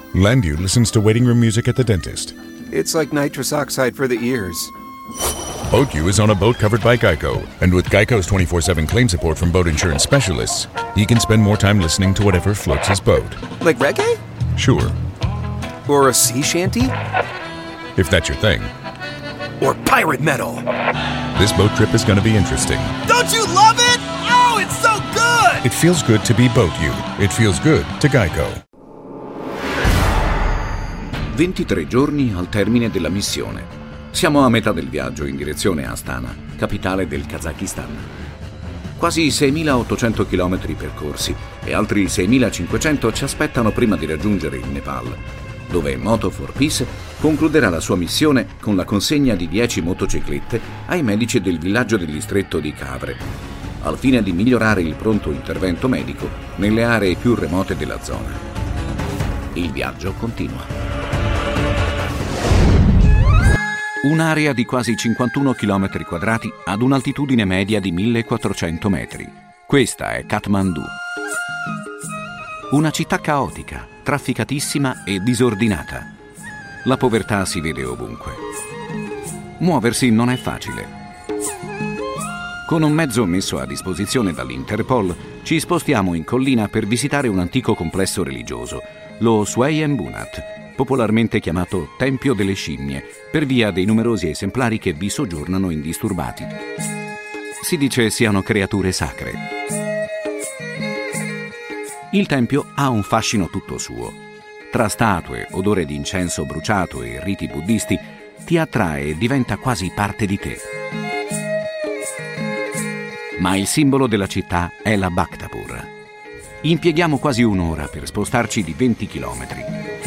Landu listens to waiting room music at the dentist. It's like nitrous oxide for the ears. BoatU is on a boat covered by Geico, and with Geico's 24/7 claim support from boat insurance specialists, he can spend more time listening to whatever floats his boat. Like reggae? Sure. Or a sea shanty? If that's your thing. Or pirate metal? This boat trip is going to be interesting. Don't you love it? Oh, it's so good! It feels good to be BoatU. It feels good to Geico. 23 giorni al termine della missione. Siamo a metà del viaggio in direzione Astana, capitale del Kazakistan. Quasi 6.800 chilometri percorsi e altri 6.500 ci aspettano prima di raggiungere il Nepal, dove Moto for Peace concluderà la sua missione con la consegna di 10 motociclette ai medici del villaggio del distretto di Kavre, al fine di migliorare il pronto intervento medico nelle aree più remote della zona. Il viaggio continua. Un'area di quasi 51 km quadrati ad un'altitudine media di 1400 metri. Questa è Kathmandu. Una città caotica, trafficatissima e disordinata. La povertà si vede ovunque. Muoversi non è facile. Con un mezzo messo a disposizione dall'Interpol, ci spostiamo in collina per visitare un antico complesso religioso, lo Swayambunat, popolarmente chiamato Tempio delle Scimmie, per via dei numerosi esemplari che vi soggiornano indisturbati. Si dice siano creature sacre. Il tempio ha un fascino tutto suo. Tra statue, odore di incenso bruciato e riti buddisti, ti attrae e diventa quasi parte di te. Ma il simbolo della città è la Bhaktapur. Impieghiamo quasi un'ora per spostarci di 20 chilometri.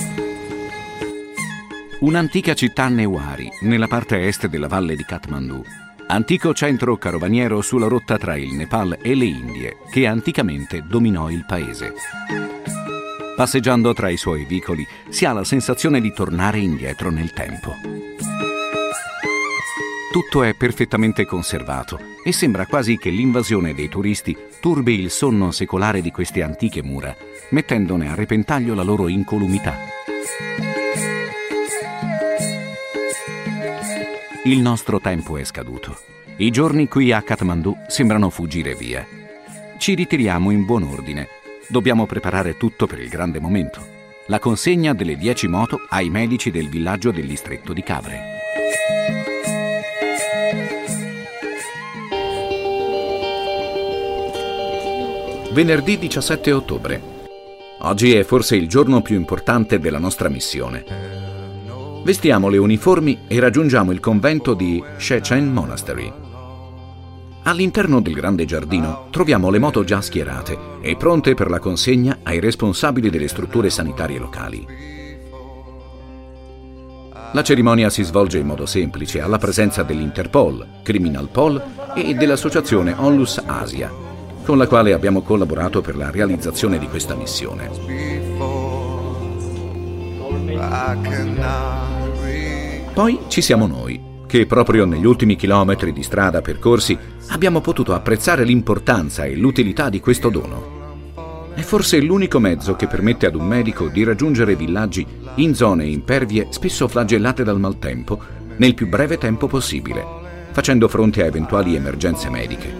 Un'antica città Newari, nella parte est della valle di Kathmandu, antico centro carovaniero sulla rotta tra il Nepal e le Indie, che anticamente dominò il paese. Passeggiando tra i suoi vicoli si ha la sensazione di tornare indietro nel tempo. Tutto è perfettamente conservato e sembra quasi che l'invasione dei turisti turbi il sonno secolare di queste antiche mura, mettendone a repentaglio la loro incolumità. Il nostro tempo è scaduto. I giorni qui a Kathmandu sembrano fuggire via. Ci ritiriamo in buon ordine. Dobbiamo preparare tutto per il grande momento. La consegna delle 10 moto ai medici del villaggio del distretto di Kavre. Venerdì 17 ottobre. Oggi è forse il giorno più importante della nostra missione. Vestiamo le uniformi e raggiungiamo il convento di Shechen Monastery. All'interno del grande giardino troviamo le moto già schierate e pronte per la consegna ai responsabili delle strutture sanitarie locali. La cerimonia si svolge in modo semplice, alla presenza dell'Interpol, Criminalpol e dell'associazione Onlus Asia, con la quale abbiamo collaborato per la realizzazione di questa missione. Poi ci siamo noi, che proprio negli ultimi chilometri di strada percorsi abbiamo potuto apprezzare l'importanza e l'utilità di questo dono. È forse l'unico mezzo che permette ad un medico di raggiungere villaggi in zone impervie spesso flagellate dal maltempo nel più breve tempo possibile, facendo fronte a eventuali emergenze mediche.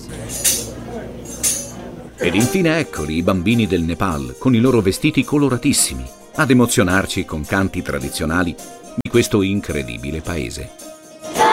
Ed infine eccoli i bambini del Nepal con i loro vestiti coloratissimi ad emozionarci con canti tradizionali di questo incredibile paese.